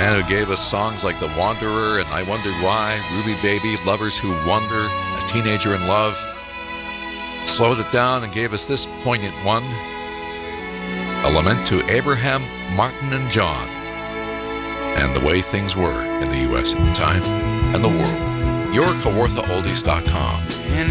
man who gave us songs like The Wanderer and I Wondered Why, Ruby Baby, Lovers Who Wonder, A Teenager in Love. Slowed it down and gave us this poignant one, a lament to Abraham, Martin, and John, and the way things were in the U.S. at the time and the world. YourKawarthaOldies.com.